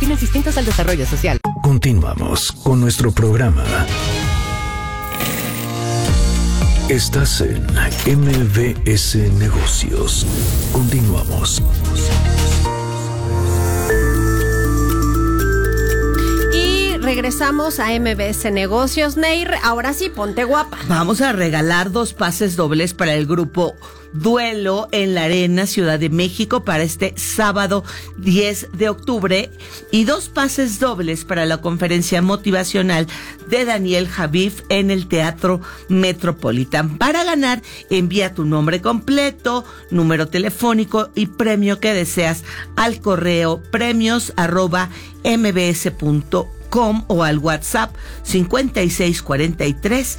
fines distintos al desarrollo social. Continuamos con nuestro programa. Estás en MBS Negocios. Continuamos. Regresamos a MBS Negocios. Neir, ahora sí, ponte guapa. Vamos a regalar 2 pases dobles para el grupo Duelo en la Arena, Ciudad de México, para este sábado 10 de octubre y 2 pases dobles para la conferencia motivacional de Daniel Javif en el Teatro Metropolitan. Para ganar, envía tu nombre completo, número telefónico y premio que deseas al correo premios@mbs.com o al WhatsApp 5643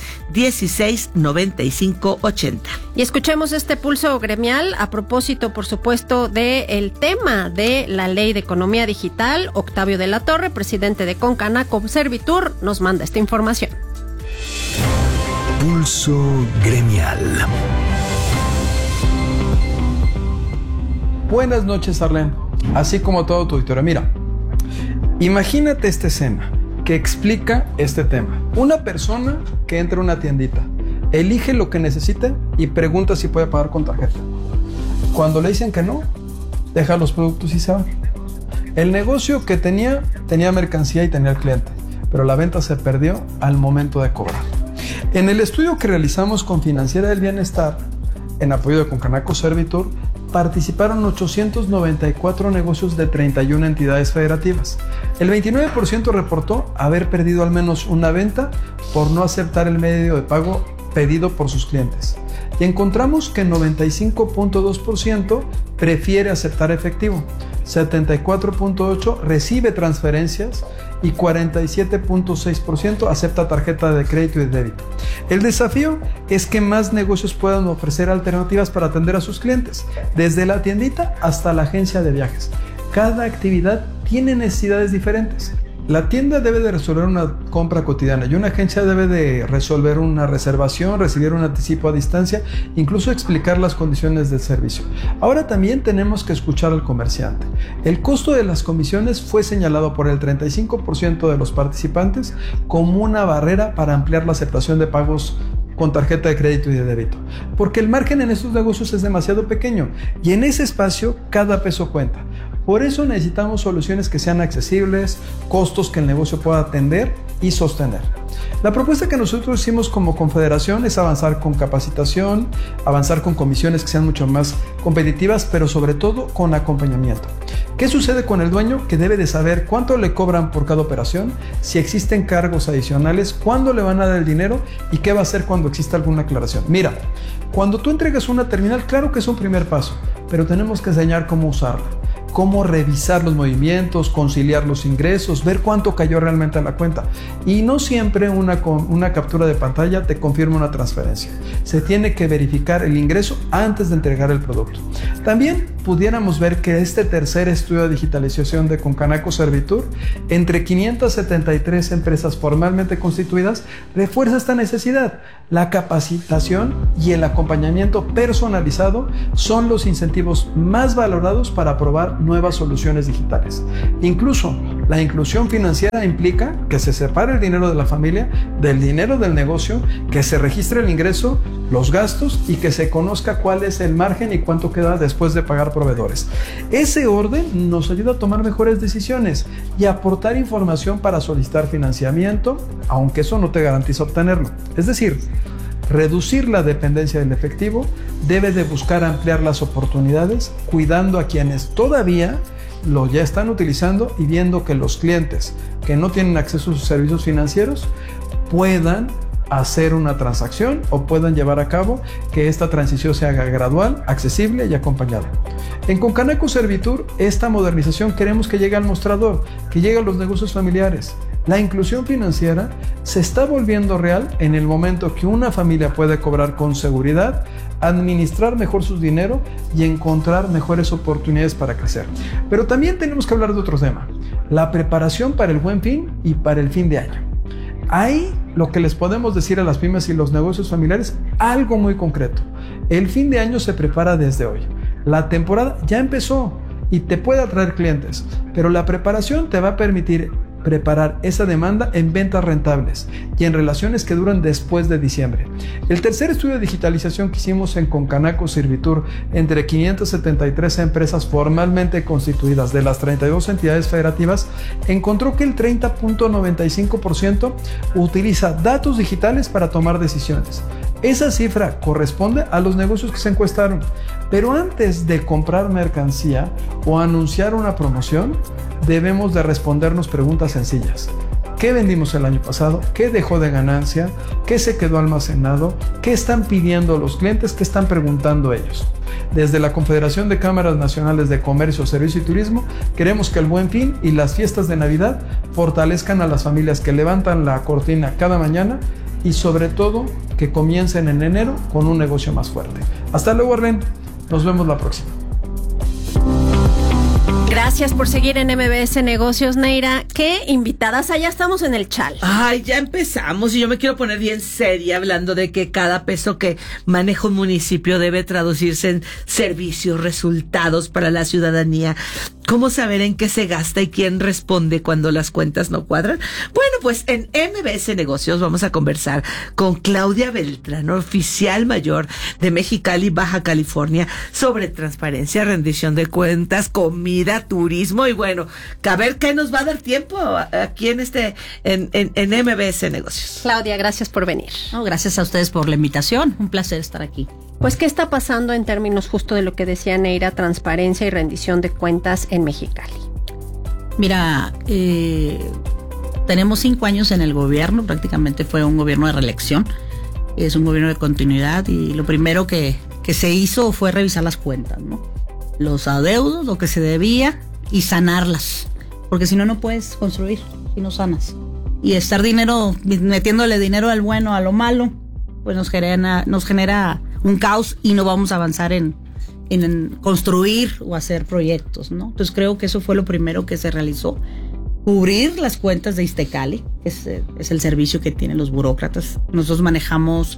169580. Y escuchemos este pulso gremial a propósito, por supuesto, del tema de la Ley de Economía Digital. Octavio de la Torre, presidente de Concanaco Servitur, nos manda esta información. Pulso gremial. Buenas noches, Arlene. Así como todo tu auditorio. Mira, imagínate esta escena que explica este tema. Una persona que entra a una tiendita, elige lo que necesita y pregunta si puede pagar con tarjeta. Cuando le dicen que no, deja los productos y se va. El negocio que tenía mercancía y tenía el cliente, pero la venta se perdió al momento de cobrar. En el estudio que realizamos con Financiera del Bienestar, en apoyo de Concanaco Servitur, participaron 894 negocios de 31 entidades federativas. El 29% reportó haber perdido al menos una venta por no aceptar el medio de pago pedido por sus clientes. Y encontramos que 95.2% prefiere aceptar efectivo, 74.8% recibe transferencias y 47.6% acepta tarjeta de crédito y de débito. El desafío es que más negocios puedan ofrecer alternativas para atender a sus clientes, desde la tiendita hasta la agencia de viajes. Cada actividad tiene necesidades diferentes. La tienda debe de resolver una compra cotidiana y una agencia debe de resolver una reservación, recibir un anticipo a distancia, incluso explicar las condiciones del servicio. Ahora también tenemos que escuchar al comerciante. El costo de las comisiones fue señalado por el 35% de los participantes como una barrera para ampliar la aceptación de pagos con tarjeta de crédito y de débito, porque el margen en estos negocios es demasiado pequeño y en ese espacio cada peso cuenta. Por eso necesitamos soluciones que sean accesibles, costos que el negocio pueda atender y sostener. La propuesta que nosotros hicimos como confederación es avanzar con capacitación, avanzar con comisiones que sean mucho más competitivas, pero sobre todo con acompañamiento. ¿Qué sucede con el dueño? Que debe de saber cuánto le cobran por cada operación, si existen cargos adicionales, cuándo le van a dar el dinero y qué va a hacer cuando exista alguna aclaración. Mira, cuando tú entregas una terminal, claro que es un primer paso, pero tenemos que enseñar cómo usarla, cómo revisar los movimientos, conciliar los ingresos, ver cuánto cayó realmente a la cuenta. Y no siempre una captura de pantalla te confirma una transferencia. Se tiene que verificar el ingreso antes de entregar el producto. También pudiéramos ver que este tercer estudio de digitalización de Concanaco Servitur, entre 573 empresas formalmente constituidas, refuerza esta necesidad. La capacitación y el acompañamiento personalizado son los incentivos más valorados para aprobar nuevas soluciones digitales. Incluso la inclusión financiera implica que se separe el dinero de la familia del dinero del negocio, que se registre el ingreso, los gastos y que se conozca cuál es el margen y cuánto queda después de pagar proveedores. Ese orden nos ayuda a tomar mejores decisiones y a aportar información para solicitar financiamiento, aunque eso no te garantiza obtenerlo. Es decir, reducir la dependencia del efectivo debe de buscar ampliar las oportunidades, cuidando a quienes todavía lo ya están utilizando y viendo que los clientes que no tienen acceso a sus servicios financieros puedan hacer una transacción o puedan llevar a cabo que esta transición se haga gradual, accesible y acompañada. En Concanaco Servitur, esta modernización queremos que llegue al mostrador, que llegue a los negocios familiares. La inclusión financiera se está volviendo real en el momento que una familia puede cobrar con seguridad, administrar mejor su dinero y encontrar mejores oportunidades para crecer. Pero también tenemos que hablar de otro tema, la preparación para el Buen Fin y para el fin de año. Ahí lo que les podemos decir a las pymes y los negocios familiares, algo muy concreto. El fin de año se prepara desde hoy. La temporada ya empezó y te puede atraer clientes, pero la preparación te va a permitir preparar esa demanda en ventas rentables y en relaciones que duran después de diciembre. El tercer estudio de digitalización que hicimos en Concanaco Servitur entre 573 empresas formalmente constituidas de las 32 entidades federativas encontró que el 30.95% utiliza datos digitales para tomar decisiones. Esa cifra corresponde a los negocios que se encuestaron, pero antes de comprar mercancía o anunciar una promoción, debemos de respondernos preguntas sencillas. ¿Qué vendimos el año pasado? ¿Qué dejó de ganancia? ¿Qué se quedó almacenado? ¿Qué están pidiendo los clientes? ¿Qué están preguntando ellos? Desde la Confederación de Cámaras Nacionales de Comercio, Servicio y Turismo, queremos que el Buen Fin y las fiestas de Navidad fortalezcan a las familias que levantan la cortina cada mañana y sobre todo que comiencen en enero con un negocio más fuerte. Hasta luego, Arlene. Nos vemos la próxima. Gracias por seguir en MBS Negocios, Neira. ¿Qué invitadas? Allá estamos en el chal. Ay, ya empezamos y yo me quiero poner bien seria hablando de que cada peso que maneja un municipio debe traducirse en servicios, resultados para la ciudadanía. ¿Cómo saber en qué se gasta y quién responde cuando las cuentas no cuadran? Bueno, pues en MBS Negocios vamos a conversar con Claudia Beltrán, oficial mayor de Mexicali, Baja California, sobre transparencia, rendición de cuentas, comida, turismo y bueno, a ver qué nos va a dar tiempo aquí en MBS Negocios. Claudia, gracias por venir. No, gracias a ustedes por la invitación. Un placer estar aquí. Pues, ¿qué está pasando en términos justo de lo que decía Neira, transparencia y rendición de cuentas en Mexicali? Mira, tenemos 5 años en el gobierno, prácticamente fue un gobierno de reelección, es un gobierno de continuidad y lo primero que se hizo fue revisar las cuentas, ¿no? Los adeudos, lo que se debía y sanarlas, porque si no, no puedes construir si no sanas. Y estar metiéndole dinero al bueno a lo malo, pues nos genera un caos y no vamos a avanzar en construir o hacer proyectos, ¿no? Entonces creo que eso fue lo primero que se realizó. Cubrir las cuentas de Iztecali, que es el servicio que tienen los burócratas. Nosotros manejamos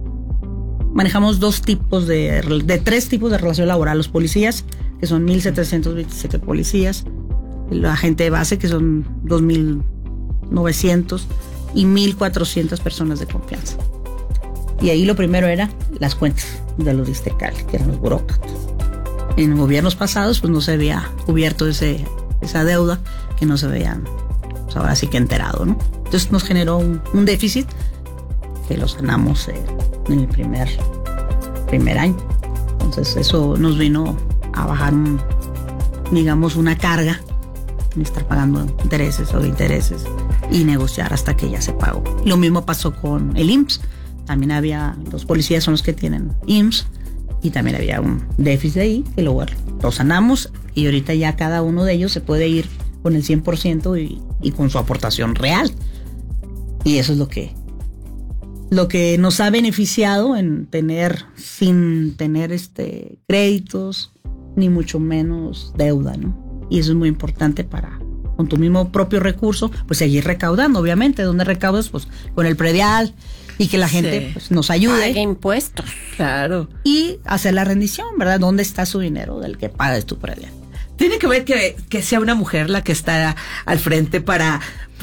3 tipos de relación laboral. Los policías, que son 1,727 policías, la gente de base, que son 2,900 y 1,400 personas de confianza. Y ahí lo primero era las cuentas de los de Iztecali, que eran los burócratas. En gobiernos pasados pues no se había cubierto esa deuda, que no se habían, pues ahora sí que enterado, ¿no? Entonces nos generó un déficit que lo sanamos en el primer año. Entonces eso nos vino a bajar una carga de estar pagando intereses y negociar hasta que ya se pagó. Lo mismo pasó con el IMSS. También los policías son los que tienen IMSS y también había un déficit ahí que lo sanamos y ahorita ya cada uno de ellos se puede ir con el 100% y con su aportación real. Y eso es lo que nos ha beneficiado sin tener créditos ni mucho menos deuda, ¿no? Y eso es muy importante para, con tu mismo propio recurso, pues seguir recaudando, obviamente. ¿Dónde recaudas? Pues con el predial. Y que la gente pues, nos ayude. Pague impuestos. Claro. Y hacer la rendición, ¿verdad? ¿Dónde está su dinero del que pagas tu predial? Tiene que ver que sea una mujer la que está al frente para